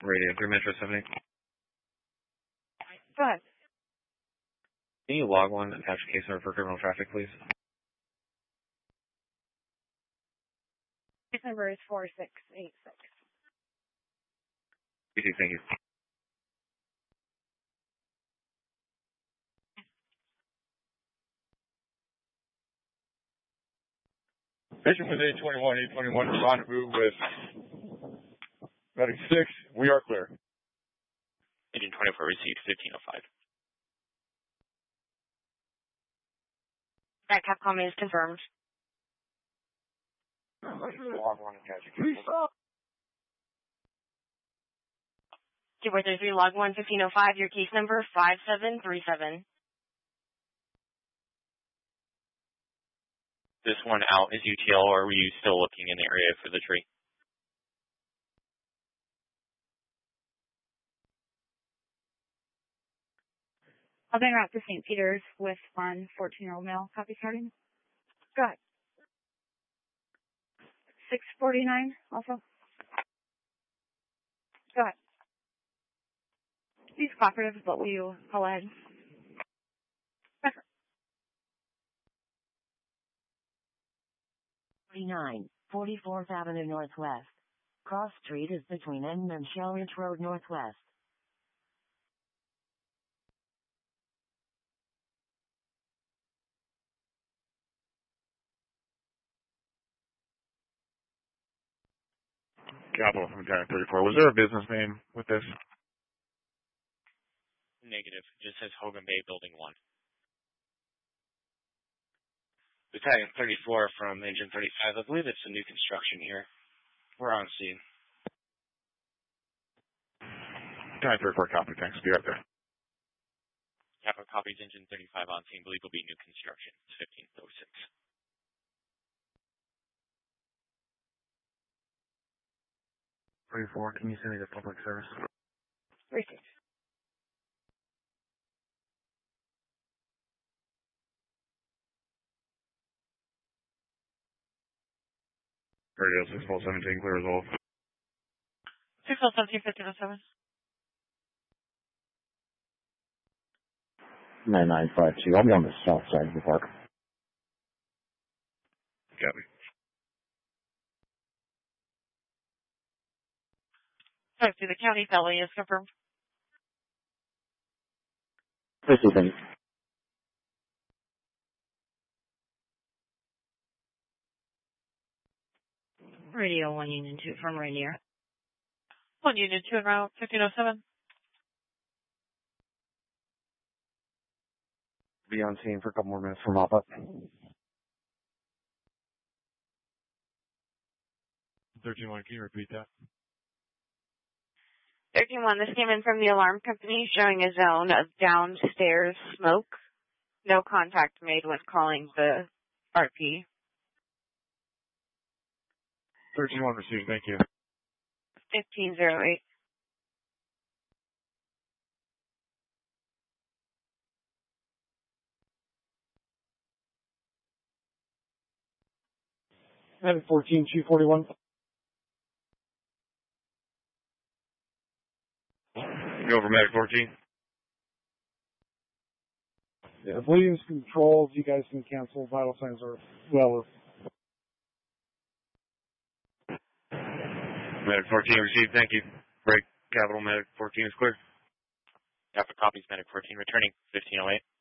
Radio 3 Metro 70. Go ahead. Can you log one attached case number for criminal traffic, please? Case number is 4686. Thank you. Mission was 821, rendezvous with Medic 6. We are clear. Agent 24 received 1505. That Capcom is confirmed. Log one attached case. 2433 log 1 1505, your case number 5737. This one out is UTL, or were you still looking in the area for the tree? I'll bring route to St. Peter's with one 14-year-old male. Copy starting. Go ahead. 649 also. Go ahead. He's cooperative, but will you call ahead? 49, 44th Avenue Northwest. Cross Street is between N and Shell Ridge Road Northwest. Capital from Lieutenant 34. Was there a business name with this? Negative. It just says Hogan Bay Building 1. Lieutenant 34 from Engine 35. I believe it's a new construction here. We're on scene. Lieutenant 34, copy. Thanks. Be right there. Kappa copies Engine 35 on scene. Believe will be new construction. It's 1506. 34, can you send me the public service? 36. Radio 617, clear as all. 617 1507. 9952. I'll be on the south side of the park. Copy. To the county belly is confirmed. Receiving. Radio 1 Union 2 from Rainier. 1 Union 2 en route 1507. Be on scene for a couple more minutes for mop-up. 13-1, can you repeat that? 13-1, this came in from the alarm company showing a zone of downstairs smoke. No contact made when calling the RP. 13-1 received, thank you. 1508. Medic 14, 241. Go over Medic 14. Yeah, bleeding's controlled. You guys can cancel. Vital signs are well. Medic 14 received, thank you. Break, Capital Medic 14 is clear. Kappa copies Medic 14 returning 1508.